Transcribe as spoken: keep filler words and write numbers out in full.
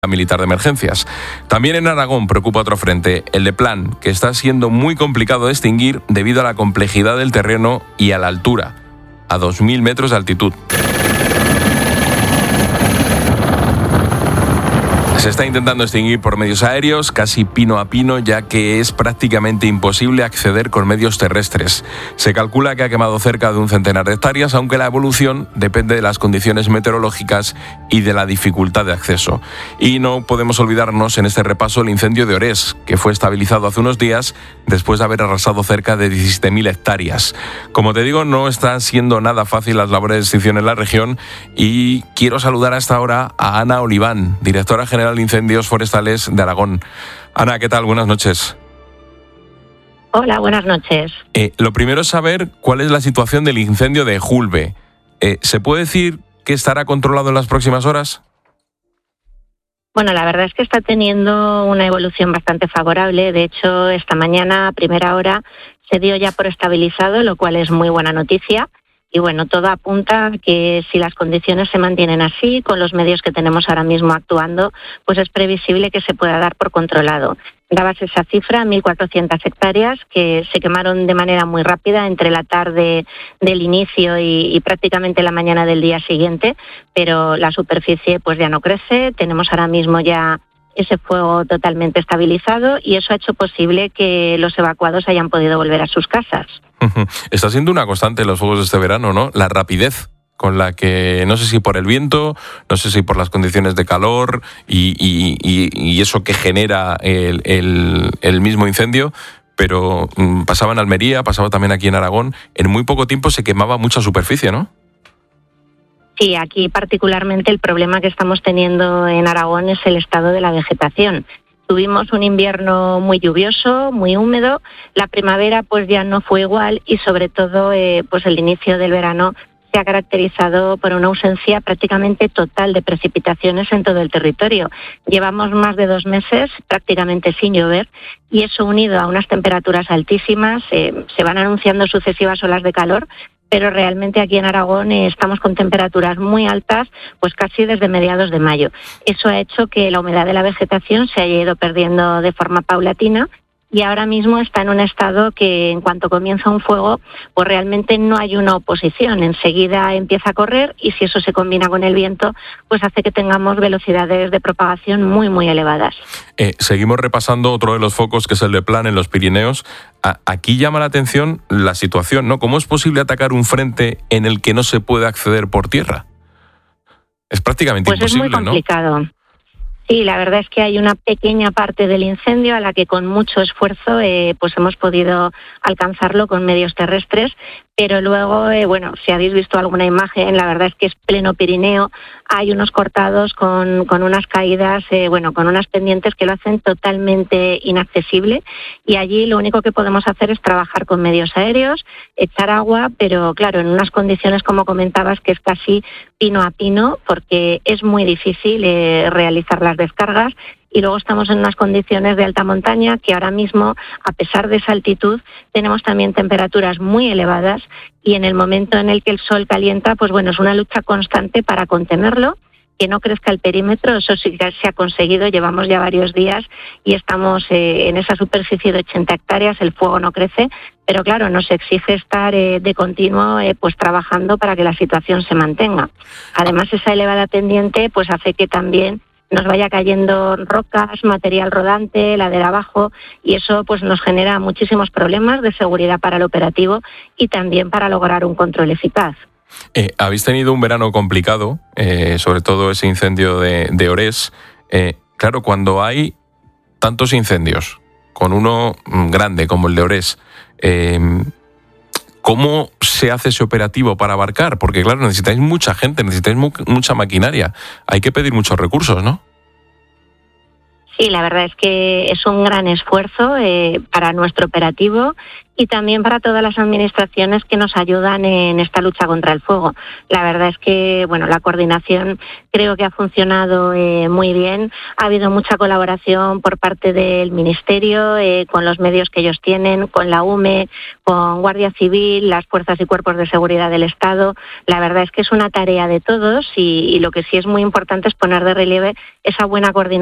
militar de emergencias. También en Aragón preocupa otro frente, el de Plan, que está siendo muy complicado de extinguir debido a la complejidad del terreno y a la altura, a dos mil metros de altitud. Se está intentando extinguir por medios aéreos, casi pino a pino, ya que es prácticamente imposible acceder con medios terrestres. Se calcula que ha quemado cerca de un centenar de hectáreas, aunque la evolución depende de las condiciones meteorológicas y de la dificultad de acceso. Y no podemos olvidarnos en este repaso el incendio de Orés, que fue estabilizado hace unos días después de haber arrasado cerca de diecisiete mil hectáreas. Como te digo, no están siendo nada fácil las labores de extinción en la región y quiero saludar a esta hora a Ana Oliván, directora general de Incendios Forestales de Aragón. Ana, ¿qué tal? Buenas noches. Hola, buenas noches. Eh, lo primero es saber cuál es la situación del incendio de Julbe. Eh, ¿Se puede decir que estará controlado en las próximas horas? Bueno, la verdad es que está teniendo una evolución bastante favorable. De hecho, esta mañana a primera hora se dio ya por estabilizado, lo cual es muy buena noticia. Y bueno, todo apunta a que si las condiciones se mantienen así, con los medios que tenemos ahora mismo actuando, pues es previsible que se pueda dar por controlado. Dabas esa cifra, mil cuatrocientas hectáreas, que se quemaron de manera muy rápida entre la tarde del inicio y, y prácticamente la mañana del día siguiente, pero la superficie pues ya no crece. Tenemos ahora mismo ya ese fuego totalmente estabilizado y eso ha hecho posible que los evacuados hayan podido volver a sus casas. Está siendo una constante en los fuegos de este verano, ¿no? La rapidez con la que, no sé si por el viento, no sé si por las condiciones de calor y, y, y, y eso que genera el, el, el mismo incendio, pero mm, pasaba en Almería, pasaba también aquí en Aragón, en muy poco tiempo se quemaba mucha superficie, ¿no? Sí, aquí particularmente el problema que estamos teniendo en Aragón es el estado de la vegetación. Tuvimos un invierno muy lluvioso, muy húmedo, la primavera pues ya no fue igual y sobre todo eh, pues el inicio del verano se ha caracterizado por una ausencia prácticamente total de precipitaciones en todo el territorio. Llevamos más de dos meses prácticamente sin llover y eso unido a unas temperaturas altísimas, eh, se van anunciando sucesivas olas de calor, pero realmente aquí en Aragón eh, estamos con temperaturas muy altas, pues casi desde mediados de mayo. Eso ha hecho que la humedad de la vegetación se haya ido perdiendo de forma paulatina y ahora mismo está en un estado que en cuanto comienza un fuego, pues realmente no hay una oposición. Enseguida empieza a correr y si eso se combina con el viento, pues hace que tengamos velocidades de propagación muy, muy elevadas. Eh, seguimos repasando otro de los focos, que es el de Plan en los Pirineos. A- aquí llama la atención la situación, ¿no? ¿Cómo es posible atacar un frente en el que no se puede acceder por tierra? Es prácticamente pues imposible, ¿no? Pues es muy complicado. ¿No? Sí, la verdad es que hay una pequeña parte del incendio a la que con mucho esfuerzo eh, pues hemos podido alcanzarlo con medios terrestres, pero luego, eh, bueno, si habéis visto alguna imagen, la verdad es que es pleno Pirineo, hay unos cortados con, con unas caídas, eh, bueno, con unas pendientes que lo hacen totalmente inaccesible y allí lo único que podemos hacer es trabajar con medios aéreos, echar agua, pero claro, en unas condiciones como comentabas que es casi pino a pino porque es muy difícil eh, realizar las descargas y luego estamos en unas condiciones de alta montaña que ahora mismo, a pesar de esa altitud, tenemos también temperaturas muy elevadas y en el momento en el que el sol calienta, pues bueno, es una lucha constante para contenerlo, que no crezca el perímetro, eso sí que se ha conseguido, llevamos ya varios días y estamos eh, en esa superficie de ochenta hectáreas, el fuego no crece, pero claro, nos exige estar eh, de continuo eh, pues trabajando para que la situación se mantenga. Además, esa elevada pendiente pues hace que también nos vaya cayendo rocas, material rodante, ladera abajo, y eso pues nos genera muchísimos problemas de seguridad para el operativo y también para lograr un control eficaz. Eh, habéis tenido un verano complicado, eh, sobre todo ese incendio de, de Orés. Eh, claro, cuando hay tantos incendios, con uno grande como el de Orés, eh, ¿cómo se hace ese operativo para abarcar? Porque claro, necesitáis mucha gente, necesitáis mu- mucha maquinaria, hay que pedir muchos recursos, ¿no? Sí, la verdad es que es un gran esfuerzo eh, para nuestro operativo y también para todas las administraciones que nos ayudan en esta lucha contra el fuego. La verdad es que, bueno, la coordinación creo que ha funcionado eh, muy bien. Ha habido mucha colaboración por parte del Ministerio, eh, con los medios que ellos tienen, con la U M E, con Guardia Civil, las fuerzas y cuerpos de seguridad del Estado. La verdad es que es una tarea de todos y, y lo que sí es muy importante es poner de relieve esa buena coordinación